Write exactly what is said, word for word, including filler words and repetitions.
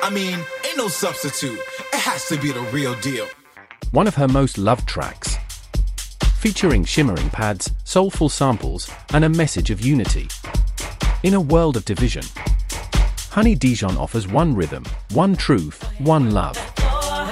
I mean, ain't no substitute. It has to be the real deal. One of her most loved tracks. Featuring shimmering pads, soulful samples, and a message of unity. In a world of division, Honey Dijon offers one rhythm, one truth, one love.